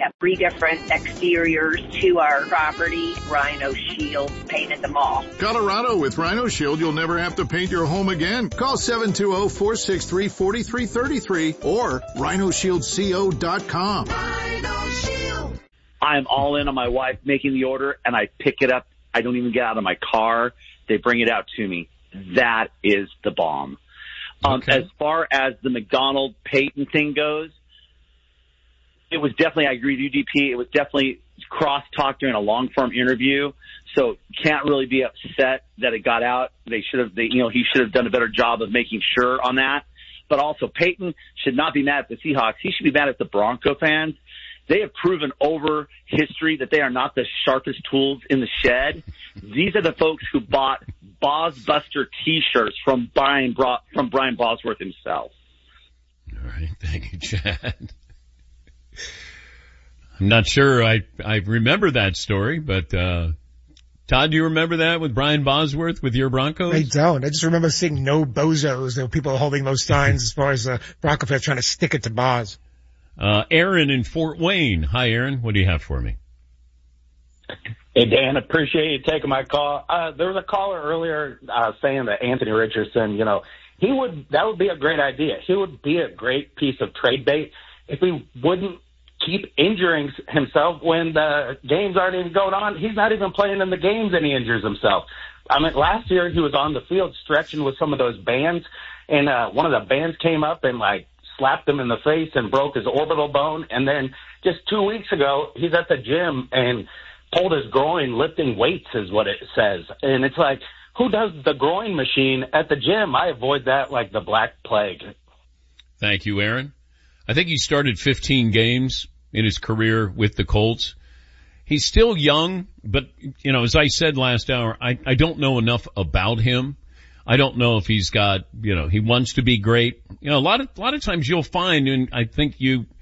have 3 different exteriors to our property. Rhino Shield painted them all. Colorado, with Rhino Shield, you'll never have to paint your home again. Call 720-463-4333 or rhinoshieldco.com. Rhino Shield. I'm all in on my wife making the order, and I pick it up. I don't even get out of my car. They bring it out to me. That is the bomb. Okay. As far as the McDonald Peyton thing goes, it was definitely, I agree with you, DP, it was definitely cross-talk during a long-form interview, so can't really be upset that it got out. He should have done a better job of making sure on that. But also, Peyton should not be mad at the Seahawks. He should be mad at the Bronco fans. They have proven over history that they are not the sharpest tools in the shed. These are the folks who bought Bozbuster T-shirts from Brian Bosworth himself. All right. Thank you, Chad. I'm not sure I remember that story, but Todd, do you remember that with Brian Bosworth with your Broncos? I don't. I just remember seeing no bozos. There were people holding those signs as far as Bronco fans trying to stick it to Boz. Aaron in Fort Wayne. Hi, Aaron. What do you have for me? Hey, Dan, appreciate you taking my call. There was a caller earlier saying that Anthony Richardson, that would be a great idea. He would be a great piece of trade bait if he wouldn't keep injuring himself when the games aren't even going on. He's not even playing in the games and he injures himself. I mean, last year he was on the field stretching with some of those bands, and one of the bands came up and, slapped him in the face and broke his orbital bone. And then just 2 weeks ago, he's at the gym and pulled his groin lifting weights is what it says. And it's like, who does the groin machine at the gym? I avoid that like the Black Plague. Thank you, Aaron. I think he started 15 games in his career with the Colts. He's still young, but, as I said last hour, I don't know enough about him. I don't know if he's got, he wants to be great. A lot of times you'll find, and I think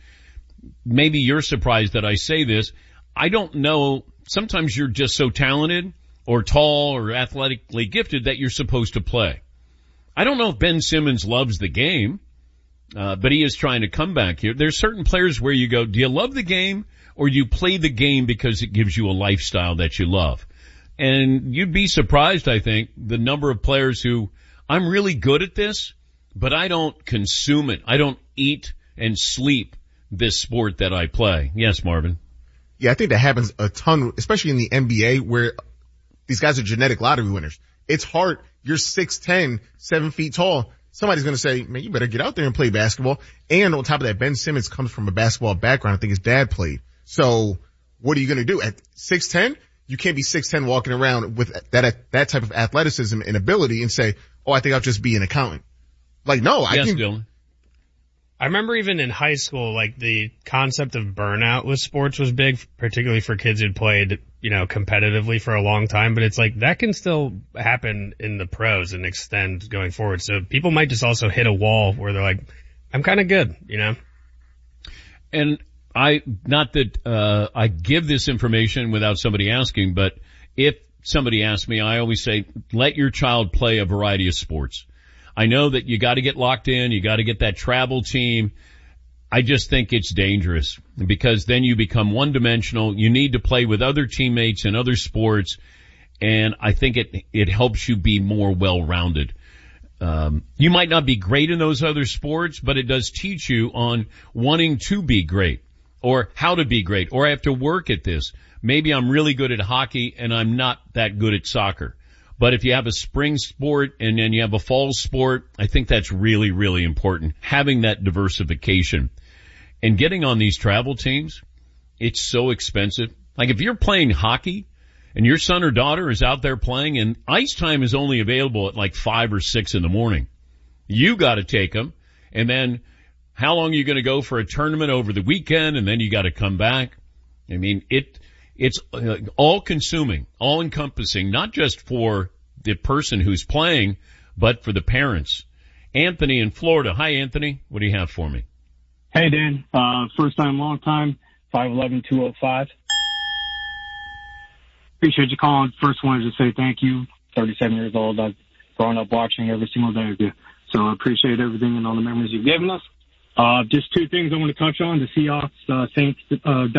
maybe you're surprised that I say this, I don't know, sometimes you're just so talented or tall or athletically gifted that you're supposed to play. I don't know if Ben Simmons loves the game, but he is trying to come back here. There's certain players where you go, do you love the game or do you play the game because it gives you a lifestyle that you love? And you'd be surprised, I think, the number of players who, I'm really good at this, but I don't consume it. I don't eat and sleep this sport that I play. Yes, Marvin. Yeah, I think that happens a ton, especially in the NBA where these guys are genetic lottery winners. It's hard. You're 6'10", 7 feet tall. Somebody's going to say, man, you better get out there and play basketball. And on top of that, Ben Simmons comes from a basketball background. I think his dad played. So what are you going to do at 6'10"? You can't be 6'10" walking around with that type of athleticism and ability and say, oh, I think I'll just be an accountant. No, I can. Dylan. I remember even in high school, the concept of burnout with sports was big, particularly for kids who'd played, competitively for a long time. But it's that can still happen in the pros and extend going forward. So people might just also hit a wall where they're like, I'm kind of good, And not that I give this information without somebody asking, but if somebody asks me, I always say, let your child play a variety of sports. I know that you got to get locked in, you got to get that travel team. I just think it's dangerous because then you become one-dimensional. You need to play with other teammates in other sports, and I think it helps you be more well-rounded. You might not be great in those other sports, but it does teach you on wanting to be great. Or how to be great, or I have to work at this. Maybe I'm really good at hockey and I'm not that good at soccer. But if you have a spring sport and then you have a fall sport, I think that's really, really important. Having that diversification. And getting on these travel teams, it's so expensive. If you're playing hockey and your son or daughter is out there playing and ice time is only available at 5 or 6 in the morning, you gotta take them, and then how long are you going to go for a tournament over the weekend, and then you got to come back? I mean, it's all-consuming, all-encompassing, not just for the person who's playing, but for the parents. Anthony in Florida. Hi, Anthony. What do you have for me? Hey, Dan. First time, long time, 5'11", 205. Appreciate you calling. First wanted to say thank you. 37 years old. I've grown up watching every single day of you. So I appreciate everything and all the memories you've given us. Just 2 things I want to touch on. The Seahawks, Saints,